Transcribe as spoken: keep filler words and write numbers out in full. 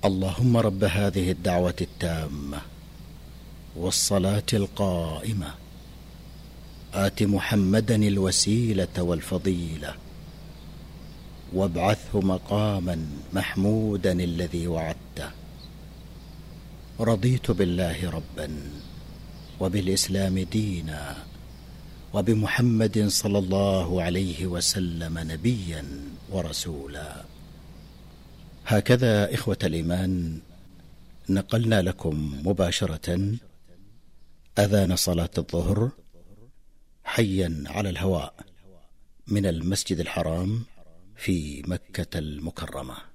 اللهم رب هذه الدعوة التامة والصلاة القائمة آت محمدا الوسيلة والفضيلة وابعثه مقاما محمودا الذي وعدته. رضيت بالله ربا وبالإسلام دينا وبمحمد صلى الله عليه وسلم نبيا ورسولا. هكذا إخوة الإيمان نقلنا لكم مباشرة أذان صلاة الظهر حيا على الهواء من المسجد الحرام في مكة المكرمة.